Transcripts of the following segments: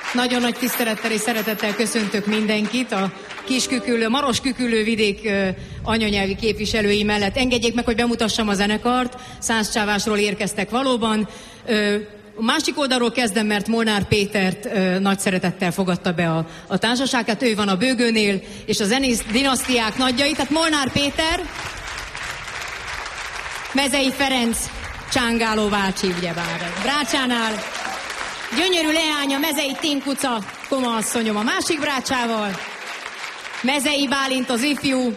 Nagyon nagy tisztelettel és szeretettel köszöntök mindenkit a Marosküküllő vidék anyanyelvi képviselői mellett. Engedjék meg, hogy bemutassam a zenekart. Szászcsávásról érkeztek valóban. A másik oldalról kezdem, mert Molnár Pétert nagy szeretettel fogadta be a társaság. Hát ő van a bőgőnél, és a zenész dinasztiák nagyjai. Tehát Molnár Péter, Mezei Ferenc, Csángáló bácsi, ugyebár Brácsánál. Gyönyörű leánya, Mezei Tinkuca, Koma asszonyom a másik brácsával. Mezei Bálint az ifjú,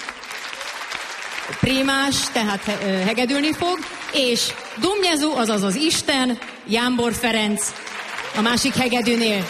primás, tehát hegedülni fog. És Dumnyezu, azaz az Isten, Jámbor Ferenc a másik hegedűnél.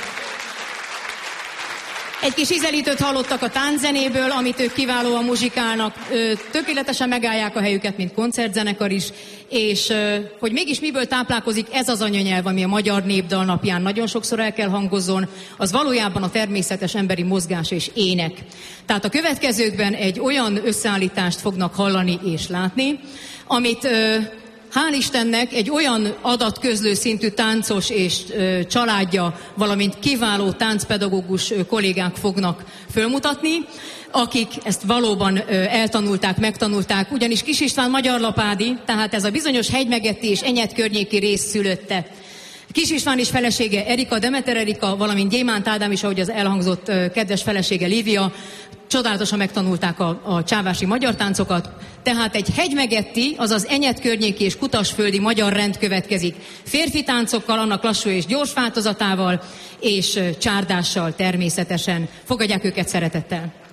Egy kis ízelítőt hallottak a tánczenéből, amit ők kiválóan muzsikálnak, tökéletesen megállják a helyüket, mint koncertzenekar is, és hogy mégis miből táplálkozik ez az anyanyelv, ami a Magyar Népdal napján nagyon sokszor el kell hangozzon, az valójában a természetes emberi mozgás és ének. Tehát a következőkben egy olyan összeállítást fognak hallani és látni, amit hál' Istennek egy olyan adatközlő szintű táncos és családja, valamint kiváló táncpedagógus kollégák fognak fölmutatni, akik ezt valóban eltanulták, megtanulták, ugyanis Kis István magyarlapádi, tehát ez a bizonyos Hegymegetti és Enyed környéki rész szülötte. Kis István és felesége Erika, Demeter Erika, valamint Gyémánt Ádám is, ahogy az elhangzott kedves felesége Lívia, csodálatosan megtanulták a csávási magyar táncokat, tehát egy hegymegetti, azaz Enyed környéki és kutasföldi magyar rend következik. Férfi táncokkal, annak lassú és gyors változatával, és csárdással természetesen. Fogadják őket szeretettel!